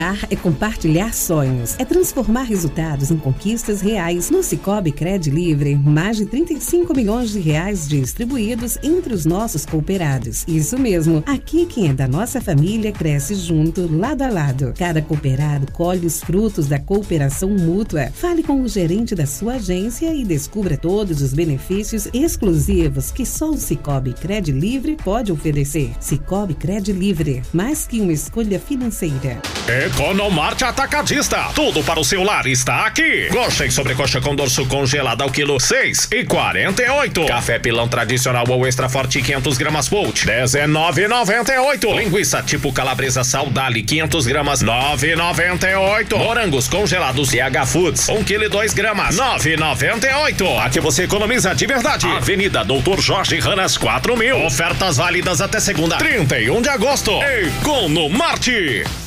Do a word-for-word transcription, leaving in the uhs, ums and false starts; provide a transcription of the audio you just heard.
É compartilhar sonhos, é transformar resultados em conquistas reais. No Sicoob Cred Livre, mais de trinta e cinco milhões de reais distribuídos entre os nossos cooperados. Isso mesmo, aqui quem é da nossa família cresce junto, lado a lado. Cada cooperado colhe os frutos da cooperação mútua. Fale com o gerente da sua agência e descubra todos os benefícios exclusivos que só o Sicoob Cred Livre pode oferecer. Sicoob Cred Livre, mais que uma escolha financeira. Economarte Atacadista. Tudo para o seu lar está aqui. Coxa e sobrecoxa com dorso congelado ao quilo seis e quarenta e oito. Café pilão tradicional ou extra forte quinhentos gramas Volt dezenove e noventa e oito. Linguiça tipo calabresa Saudale quinhentos gramas nove e noventa e oito. Morangos congelados C H Foods um quilo e dois gramas nove e noventa e oito. Aqui você economiza de verdade. Avenida Doutor Jorge Ranas quatro mil. Ofertas válidas até segunda trinta e um de agosto. Economarte.